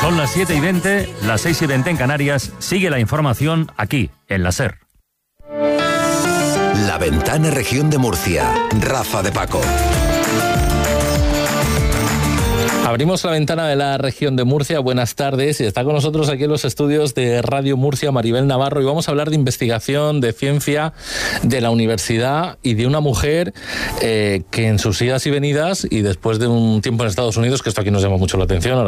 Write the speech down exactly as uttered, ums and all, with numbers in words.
Son las siete y veinte, las seis y veinte en Canarias. Sigue la información aquí, en la SER. La Ventana Región de Murcia. Rafa de Paco. Abrimos la ventana de la región de Murcia. Buenas tardes. Y está con nosotros aquí en los estudios de Radio Murcia Maribel Navarro y vamos a hablar de investigación, de ciencia, de la universidad y de una mujer eh, que en sus idas y venidas y después de un tiempo en Estados Unidos, que esto aquí nos llama mucho la atención,